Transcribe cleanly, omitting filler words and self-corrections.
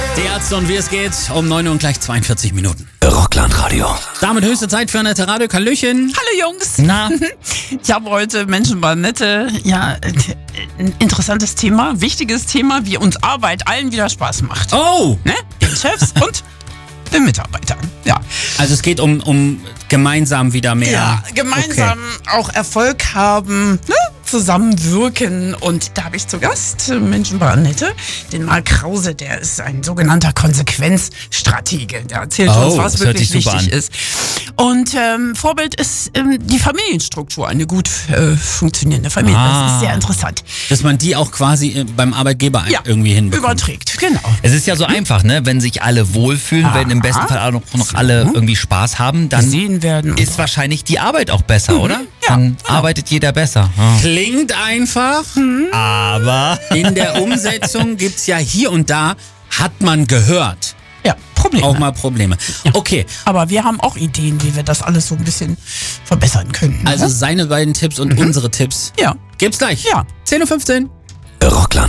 Die Ärzte und wie es geht, um 9 Uhr und gleich 42 Minuten. Rockland Radio. Damit höchste Zeit für eine Radio. Hallöchen. Hallo Jungs. Na? Ich habe heute Menschenbandette. Ja, ein interessantes Thema, wichtiges Thema, wie uns Arbeit allen wieder Spaß macht. Oh! Ne? Den Chefs und den Mitarbeitern. Ja. Also es geht um gemeinsam wieder mehr. Ja, gemeinsam auch Erfolg haben, ne? Zusammenwirken. Und da habe ich zu Gast Menschenbandette, den Marc Krause, der ist ein sogenannter Konsequenzstratege. Der erzählt uns, was das hört sich wirklich super wichtig an. ist. Und Vorbild ist die Familienstruktur, eine gut funktionierende Familie. Das ist sehr interessant. Dass man die auch quasi beim Arbeitgeber irgendwie hinbekommt. Überträgt, genau. Es ist ja so einfach, ne? Wenn sich alle wohlfühlen, wenn im besten Fall auch noch alle irgendwie Spaß haben, dann Gesehen werden. ist wahrscheinlich die Arbeit auch besser, oder? Ja, Dann arbeitet jeder besser. Ja. Klingt einfach, Aber in der Umsetzung gibt's ja hier und da, hat man gehört, Ja, Probleme. auch mal Probleme. Okay, Aber wir haben auch Ideen, wie wir das alles so ein bisschen verbessern könnten. also ne? seine beiden Tipps und unsere Tipps Ja. gibt's gleich. Ja. 10:15 Uhr. Rockland